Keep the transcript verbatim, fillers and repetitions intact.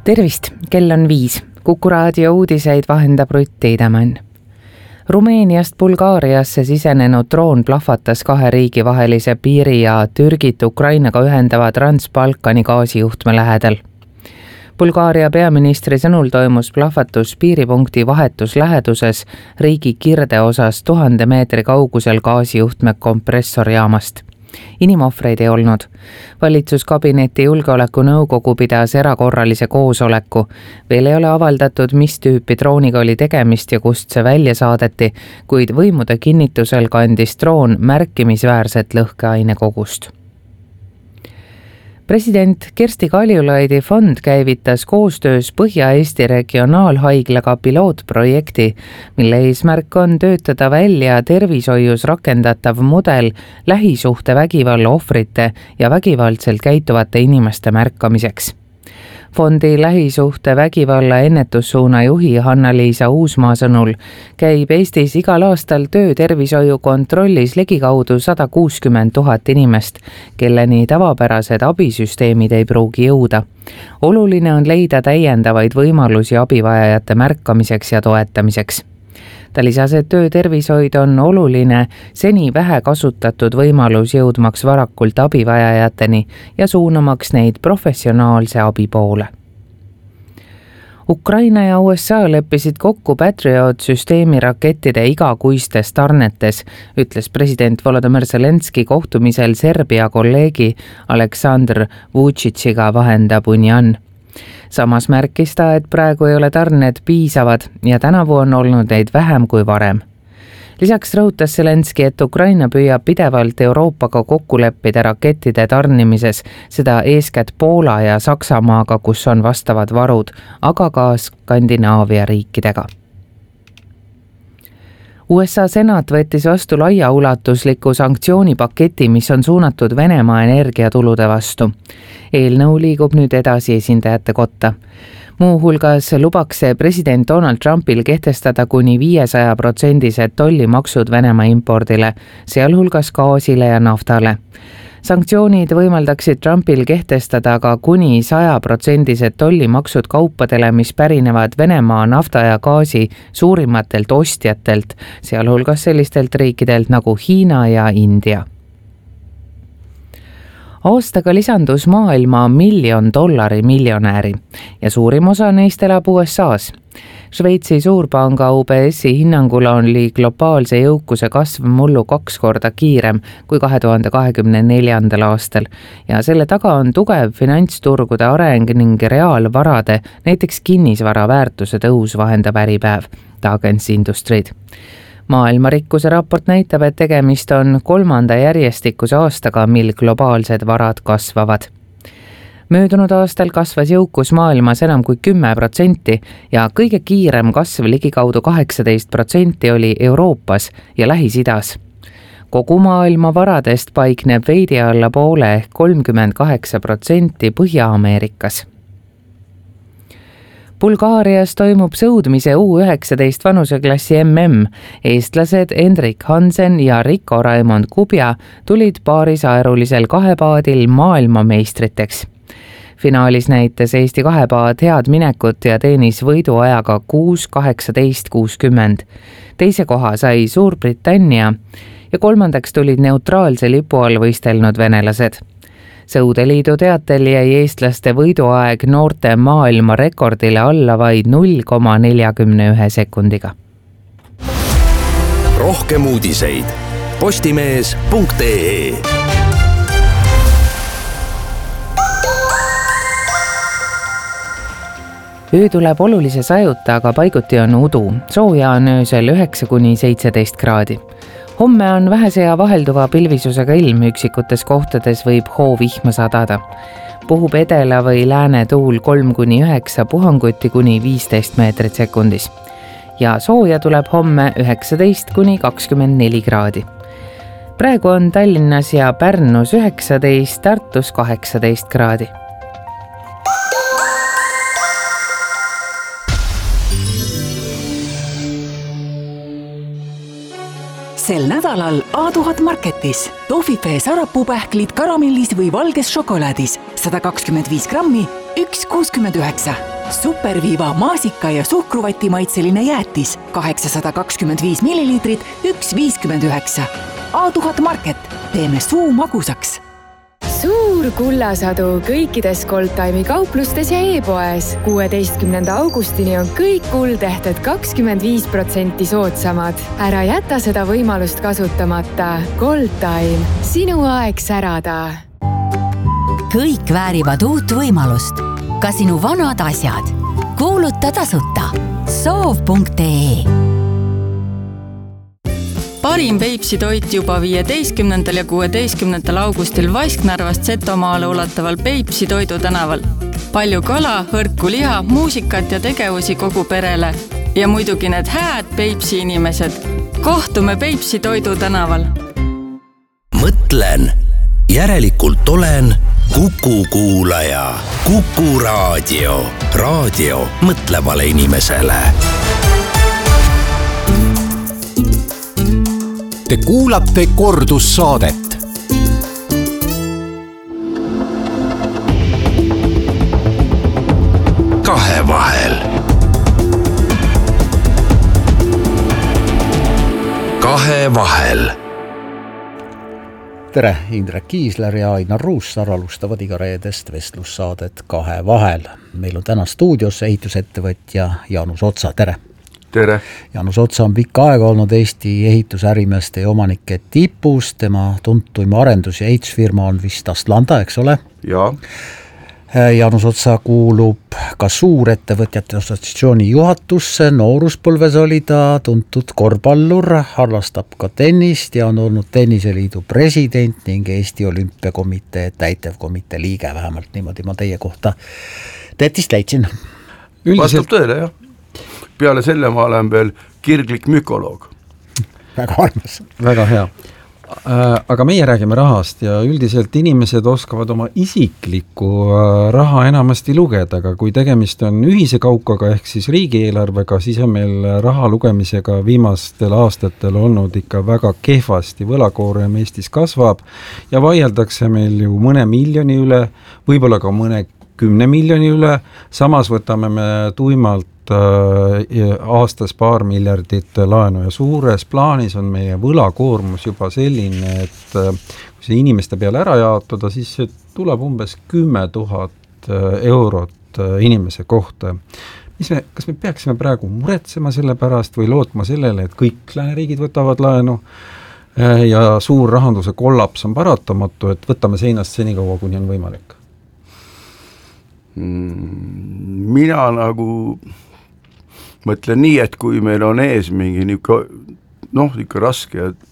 Tervist, kell on viis. Kuku raadio uudiseid vahendab Rutt Teidemann. Rumeeniast Bulgaariasse sisenenud droon plahvatas kahe riigi vahelise piiri ja Türgit Ukrainaga ühendava Trans-Balkani gaasijuhtme lähedal. Bulgaaria peaministri sõnul toimus plahvatus piiripunkti vahetus läheduses riigi kirde osas tuhande meetri kaugusel gaasijuhtme kompressorjaamast. Inimohvreid ei olnud. Valitsuskabineti julgeolekunõukogu pidas erakorralise koosoleku. Veel ei ole avaldatud, mis tüüpi drooniga oli tegemist ja kust see välja saadeti, kuid võimude kinnitusel kandis droon märkimisväärset lõhkeainekogust. President Kersti Kaljulaidi fond käivitas koostöös Põhja-Eesti regionaalhaiglaga pilootprojekti, mille eesmärk on töötada välja tervishoius rakendatav mudel lähisuhte vägivalla ohvrite ja vägivaldselt käituvate inimeste märkamiseks. Fondi lähisuhte vägivalla ennetussuuna juhi Hanna-Liisa Uusmaa sõnul käib Eestis igal aastal töötervishoiu kontrollis ligikaudu sada kuuskümmend tuhat inimest, kelleni tavapärased abisüsteemid ei pruugi jõuda. Oluline on leida täiendavaid võimalusi abivajajate märkamiseks ja toetamiseks. Ta lisas, et töötervishoid on oluline seni vähe kasutatud võimalus jõudmaks varakult abivajajateni ja suunamaks neid professionaalse abi poole. Ukraina ja U S A leppisid kokku Patriot-süsteemi rakettide igakuistes tarnetes, ütles president Volodymyr Zelenski kohtumisel Serbia kolleegi Aleksandr Vučićiga vahendab Union. Samas märkis ta, et praegu ei ole tarned piisavad ja tänavu on olnud neid vähem kui varem. Lisaks rõhutas Zelenski, et Ukraina püüab pidevalt Euroopaga kokku leppida rakettide tarnimises, seda eeskätt Poola ja Saksamaaga, kus on vastavad varud, aga ka Skandinaavia riikidega. U S A senat võttis vastu laiaulatusliku sanktsioonipaketi, mis on suunatud Venemaa energiatulude vastu. Eelnõu liigub nüüd edasi esindajate kotta. Muu hulgas lubaks see president Donald Trumpil kehtestada kuni viiesaja protsendised tollimaksud Venemaa impordile, sealhulgas gaasile ja naftale. Sanktsioonid võimaldaksid Trumpil kehtestada ka kuni sajaprotsendised tollimaksud kaupadele, mis pärinevad Venemaa nafta ja gaasi suurimatelt ostjatelt, sealhulgas sellistelt riikidelt nagu Hiina ja India. Aastaga lisandus maailma miljon dollari miljonääri ja suurim osa neist elab U S A's. Šveitsi suurpanga U B S-i hinnangul oli globaalse jõukuse kasv mullu kaks korda kiirem kui kahe tuhande kahekümne neljandal aastal ja selle taga on tugev finantsturgude areng ning reaalvarade, näiteks kinnisvara väärtuse tõus, vahendab Äripäev, Dagens Industrid. Maailma rikkuse raport näitab, et tegemist on kolmanda järjestikuse aastaga, mil globaalsed varad kasvavad. Möödunud aastal kasvas jõukus maailmas enam kui kümme protsenti ja kõige kiirem kasv ligikaudu kaheksateist protsenti oli Euroopas ja Lähis-Idas. Kogu maailma varadest paikneb veidi alla poole ehk kolmkümmend kaheksa protsenti Põhja-Ameerikas. Bulgaarias toimub sõudmise U üheksateist vanuseklassi M M. Eestlased Hendrik Hansen ja Rico Raimond Kubja tulid paarisaerulisel kahepaadil maailmameistriteks. Finaalis näitas Eesti kahepaad head minekut ja teenis võiduajaga kuus kaheksateist kuuskümmend. Teise koha sai Suurbritannia ja kolmandaks tulid neutraalse lipu all võistelnud venelased. Sõudeliidu teatel jäi eestlaste võiduaeg noorte maailma rekordile alla vaid null koma nelikümmend üks sekundiga. Rohkem uudiseid postimees punkt ee. Öö tuleb olulise sajuta, aga paiguti on udu. Sooja on öösel üheksa kuni seitseteist kraadi. Homme on vähese ja vahelduva pilvisusega ilm, üksikutes kohtades võib hoovihma sadada. Puhub edela või lääne tuul kolm kuni üheksa, puhanguti kuni viisteist meetrit sekundis. Ja sooja tuleb homme üheksateist kuni kakskümmend neli kraadi. Praegu on Tallinnas ja Pärnus üheksateist, Tartus kaheksateist kraadi. Sel nädalal A tuhat Marketis. Tohvifee sarapuupähklid karamellis või valges šokolaadis. sada kakskümmend viis grammi, üks kuuskümmend üheksa. Superviiva maasika ja suhkruvati maitseline jäätis, kaheksasada kakskümmend viis milliliitrit, üks viiskümmend üheksa. A tuhat Market, teeme suu magusaks. Suur kullasadu kõikides Goldtime'i kauplustes ja e-poes. kuueteistkümnenda augustini on kõik kuldehted kakskümmend viis protsenti soodsamad. Ära jäta seda võimalust kasutamata. Goldtime, sinu aeg särada. Kõik väärivad uut võimalust. Ka sinu vanad asjad. Kuuluta tasuta. soov punkt ee. Parim Peipsi toit juba viieteistkümnendal ja kuueteistkümnendal augustil Vasknarvast Setomaale ulataval Peipsi toidu tänaval. Palju kala, hõrku liha, muusikat ja tegevusi kogu perele. Ja muidugi need hääd Peipsi inimesed. Kohtume Peipsi toidu tänaval. Mõtlen, järelikult olen Kuku kuulaja. Kuku raadio. Raadio mõtlevale inimesele. Te kuulate kordussaadet. Kahevahel. Kahevahel. Tere, Indrek Kiisler ja Ainar Ruussaar alustavad iga reedest vestlussaadet Kahevahel. Meil on täna stuudios ehitusettevõtja Jaanus Otsa, tere! Tere! Jaanus Otsa on pikka aega olnud Eesti ehitusärimeeste ja omanike tipus, tema tuntuim arendus- ja ehitusfirma on vist Astlanda, eks ole? Jaa. Jaanus Otsa kuulub ka suurettevõtjate assotsiatsiooni juhatusse, nooruspõlves oli ta tuntud korvpallur, harrastab ka tennist ja on olnud Tenniseliidu president ning Eesti Olümpiakomitee täitevkomitee liige, vähemalt niimoodi ma teie kohta tetist leidsin. Vastab tõele, jah. Peale selle ma olen veel kirglik mükoloog. Väga armas. Väga hea. Aga meie räägime rahast ja üldiselt inimesed oskavad oma isiklikku raha enamasti lugeda, aga kui tegemist on ühise kaukaga ehk siis riigieelarvega, siis on meil raha lugemisega viimastel aastatel olnud ikka väga kehvasti. Võlakoorem Eestis kasvab ja vaieldakse meil ju mõne miljoni üle, võib-olla ka mõne kümne miljoni üle, samas võtame me tuimalt aastas paar miljardit laenu ja suures plaanis on meie võlakoormus juba selline, et kui see inimeste peale ära jaotada, siis see tuleb umbes kümme tuhat eurot inimese kohta. Mis me, kas me peaksime praegu muretsema selle pärast või lootma sellele, et kõik lääneriigid võtavad laenu ja suur rahanduse kollaps on paratamatu, et võtame seinast senikaua, kuni on võimalik? Mina nagu mõtlen nii, et kui meil on ees mingi niuke, noh, ikka raske ja